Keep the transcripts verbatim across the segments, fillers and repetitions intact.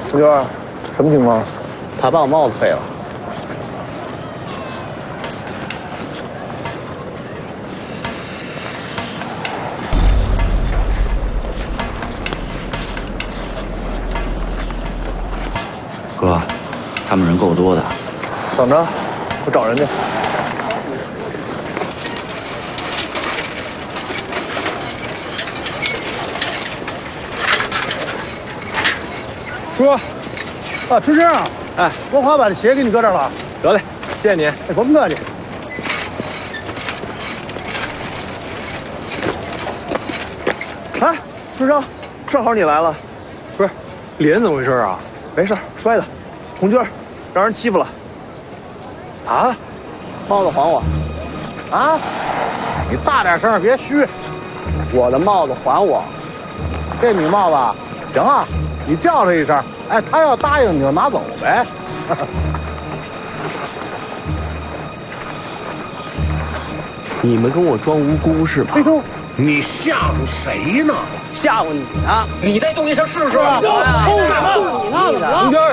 同学，什么情况？ 他把我帽子废了。 哥，他们人够多的。 等着，我找人去。 叔，啊，春生啊，哎，我快把这鞋给你搁这儿了。 得嘞，谢谢你。 哎，甭客气。 哎，春生，正好你来了。不是，李岩怎么回事啊？没事，摔的。红军，让人欺负了。 啊？帽子还我！ 啊！你大点声，别虚。 我的帽子还我！ 这女帽子，行啊，你叫他一声，哎，他要答应你就拿走呗。 你们跟我装无辜是吧？ 哎呦， 你吓唬谁呢？ 吓唬你呢！ 你再动一声试试。 啊！ 你呢？怎么了？ 红军。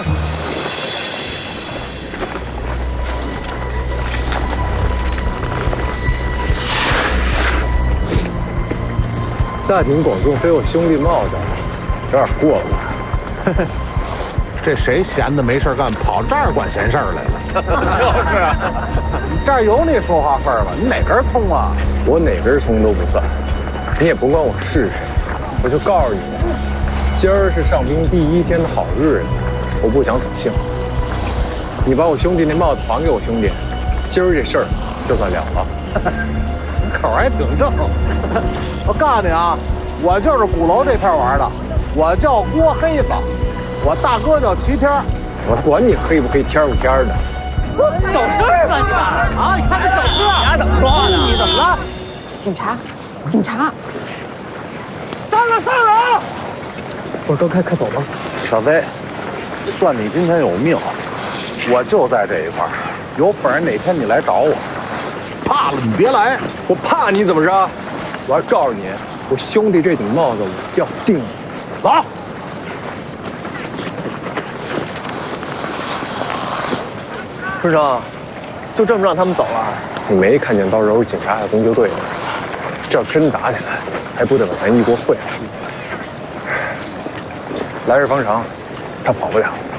大庭广众飞我兄弟帽子，有点过了吧？ 这谁闲的没事干，跑这儿管闲事儿来了？ 就是啊， 这儿有你说话份儿了，你哪根葱啊？ 我哪根葱都不算，你也不管我是谁，我就告诉你，今儿是上兵第一天的好日子，我不想扫兴。你把我兄弟那帽子还给我兄弟，今儿这事儿就算了了。 口还挺正。我告诉你啊，我就是鼓楼这片玩的，我叫郭黑子，我大哥叫齐天。 我管你黑不黑天不天的。 找事儿吧你们啊！你看这小哥，你还怎么说话呢？你怎么了？ 警察，警察！ 三个三楼。 我说快快走吧。 小飞，算你今天有命，我就在这一块儿，有本事哪天你来找我。怕了你别来， 我怕你怎么着？我还告诉你，我兄弟这顶帽子我要定了。 走。 春生，就这么让他们走了？你没看见到时候警察还公救队呢？这要真打起来，还不得把咱一锅烩了？来日方长，他跑不了。